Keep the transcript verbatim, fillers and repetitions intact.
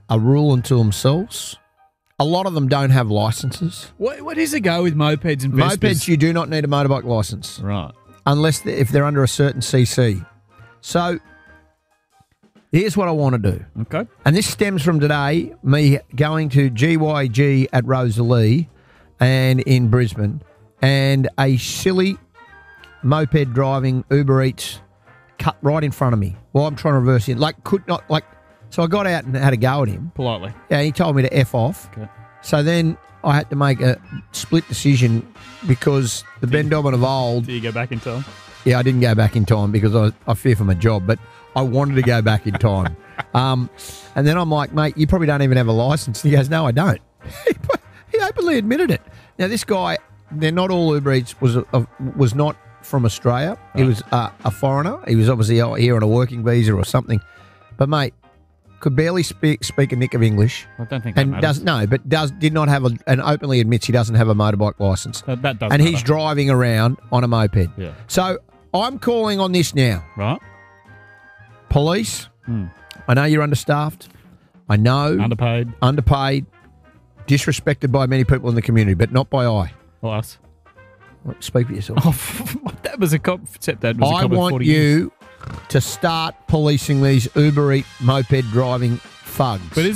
a rule unto themselves. A lot of them don't have licenses. What, what is the go with mopeds and Vespas? Mopeds, you do not need a motorbike licence. Right. Unless they, if they're under a certain C C. So here's what I want to do. Okay. And this stems from today, me going to G Y G at Rosalie and in Brisbane, and a silly moped driving Uber Eats cut right in front of me while I'm trying to reverse in. Like, could not, like, so I got out and had a go at him. Politely. Yeah, he told me to F off. Okay. So then I had to make a split decision because the Ben Dobbin of old. Do you go back in time? Yeah, I didn't go back in time because I, I fear for my job, but I wanted to go back in time. Um, and then I'm like, mate, you probably don't even have a license. And he goes, no, I don't. He openly admitted it. Now, this guy, they're not all Uber Eats, was, a, was not from Australia. He was uh, a foreigner. He was obviously here on a working visa or something. But, mate, could barely speak speak a nick of English. I don't think that and matters. does no, but does did not have a, and openly admits he doesn't have a motorbike license. That, that does and matter. he's driving around on a moped. Yeah. So I'm calling on this now. Right. Police, Hmm. I know you're understaffed. I know. Underpaid. Underpaid. Disrespected by many people in the community, but not by I. Or us. Speak for yourself. Oh, that was a cop. Except that was a I cop want forty you years. to start policing these Uber Eat moped driving thugs. But is